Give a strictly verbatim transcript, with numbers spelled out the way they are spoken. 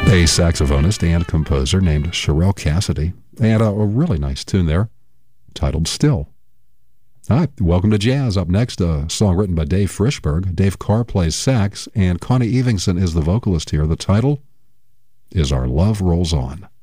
A saxophonist and composer named Sherelle Cassidy, and a, a really nice tune there, titled Still. All right, welcome to Jazz. Up next, a song written by Dave Frischberg. Dave Carr plays sax, and Connie Evingson is the vocalist here. The title is Our Love Rolls On.